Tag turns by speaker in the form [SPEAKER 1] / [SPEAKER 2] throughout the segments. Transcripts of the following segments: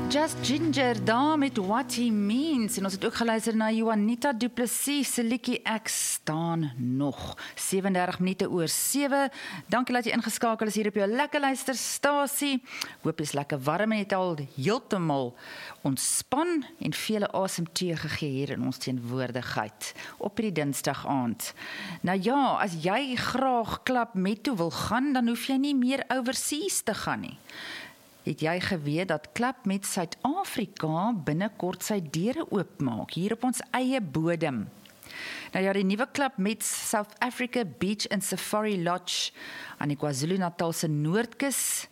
[SPEAKER 1] Just Ginger, daar met What He Means. En ons het ook geluister na Juanita Du Plessis se liedjie Ek staan nog. 37 minute oor 7. Dankie dat jy ingeskakel is hier op jou lekker luisterstasie. Hoop jy's lekker warm en het al heeltemal ontspan en vele asemteug gegee hier in ons teenwoordigheid op hierdie Dinsdag aand. Nou ja, as jy graag Klap Met toe wil gaan, dan hoef jy nie meer overseas te gaan nie. Het jy geweet dat Klap Met Suid-Afrika binnekort sy deure oopmaak, hier op ons eie bodem? Nou ja, die nuwe Klap Met South Africa Beach and Safari Lodge aan die KwaZulu-Natal se Noordkus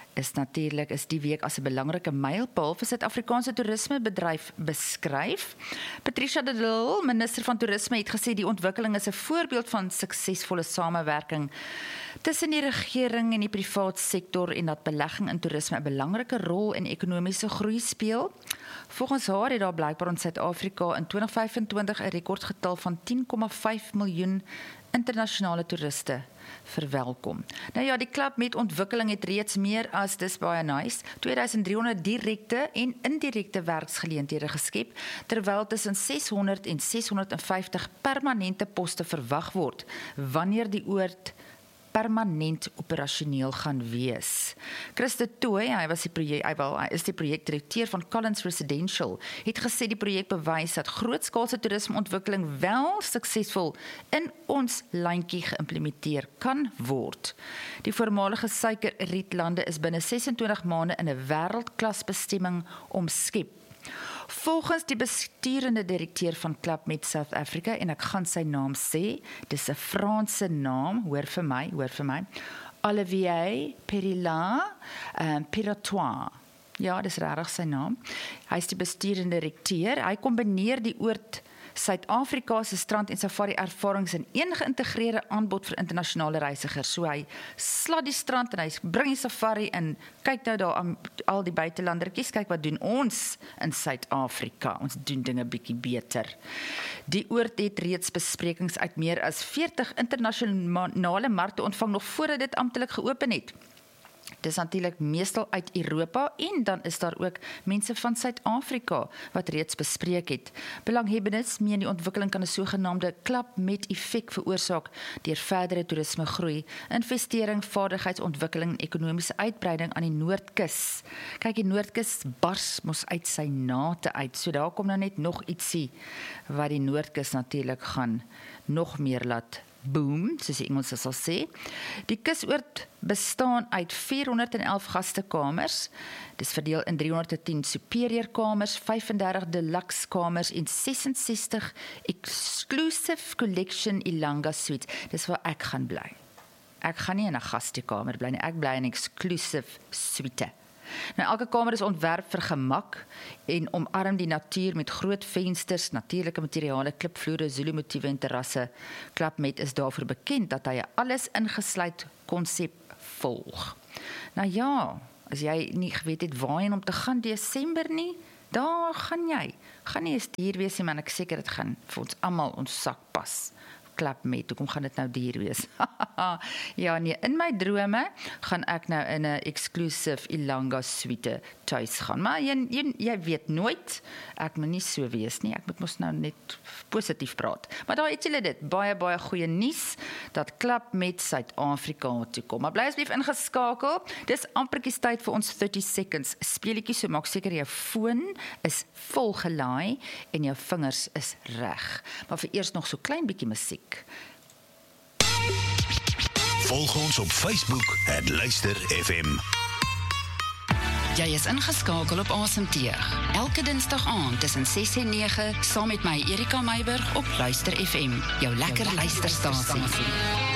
[SPEAKER 1] is die week as 'n belangrike mylpaal vir Suid-Afrikaanse toerismebedryf beskryf. Patricia de Lille, minister van toerisme, het gesê die ontwikkeling is 'n voorbeeld van suksesvolle samewerking tussen die regering en die privaat sektor en dat belegging in toerisme 'n belangrike rol in ekonomiese groei speel. Volgens haar het daar blykbaar in Suid-Afrika in 2025 'n rekordgetal van 10,5 miljoen internasionale toeriste verwelkom. Nou ja, die Klap Met ontwikkeling het reeds meer as, dis baie nice, 2300 direkte en indirekte werksgeleenthede geskep, terwyl tussen 600 en 650 permanente poste verwag word, wanneer die oord permanent operasioneel gaan wees. Chris de Tooy, hy is die projekdirekteur van Collins Residential, het gesê die projek bewys dat grootskaalse toerismeontwikkeling wel suksesvol in ons landjie geïmplementeer kan word. Die voormalige suikerrietlande is binne 26 maande in 'n wêreldklasbestemming omskep. Volgens die besturende direkteur van Klap Met South Africa, en ek gaan sy naam sê, dis 'n Franse naam, hoor vir my, Olivier Piratois. Ja, dis regtig sy naam. Hy is die besturende direkteur. Hy kombineer die oord Suid-Afrika se strand en safari ervarings in een geïntegreerde aanbod vir internasionale reisigers. So hy slat die strand en hy bring die safari en kyk nou daar aan al die buitelandertjies, kyk wat doen ons in Suid-Afrika. Ons doen dinge bietjie beter. Die oord het reeds besprekings uit meer as 40 internasionale markte ontvang nog voordat dit amptelik geopen het. Dis natuurlik meestal uit Europa en dan is daar ook mense van Suid-Afrika wat reeds bespreek het. Belanghebbendes meen die ontwikkeling kan 'n sogenaamde Klap Met effek veroorsaak deur verdere toerisme groei, investering, vaardigheidsontwikkeling en ekonomiese uitbreiding aan die Noordkus. Kyk, die Noordkus bars mos uit sy nate uit, so daar kom nou net nog ietsie wat die Noordkus natuurlik gaan nog meer laat boom, soos die Engelse sal sê. Die kusoord bestaan uit 411 gastekamers, dis verdeel in 310 superior kamers, 35 deluxe kamers en 66 exclusive collection Ilanga suites. Dis waar ek gaan bly. Ek gaan nie in 'n gastekamer bly nie, ek bly in 'n exclusive suite. Nou, elke kamer is ontwerp vir gemak en omarm die natuur met groot vensters, natuurlike materiale, klipvloere, Zulu motiewe en terrasse. Klap Met is daarvoor bekend dat hy 'n alles ingesluit konsep volg. Nou ja, as jy nie geweet het waarheen om te gaan Desember nie, daar gaan jy. Gaan nie eens duur wees nie, maar ek seker dit gaan vir ons almal ons sak pas. Klap Met, hoekom gaan dit nou duur wees? Ja nee, in my drome gaan ek nou in 'n exclusive Ilanga suite tuis gaan, maar jy weet nooit, ek moet nie so wees nie, ek moet mos nou net positief praat. Maar daar het julle dit, baie goeie nuus, dat Klap Met Suid-Afrika toe kom. Maar bly asseblief ingeskakel, dis ampertjies tyd vir ons 30 seconds speletjie, so maak seker jou foon is vol gelaai en jou vingers is reg. Maar vir eers nog so klein bietjie musiek.
[SPEAKER 2] Volg ons op Facebook @Luister FM.
[SPEAKER 3] Jy is ingeskakel op Asemteug. Elke Dinsdag aand tussen 6 en 9 saam met my Erika Meiburg op Luister FM, jou lekker luisterstasie.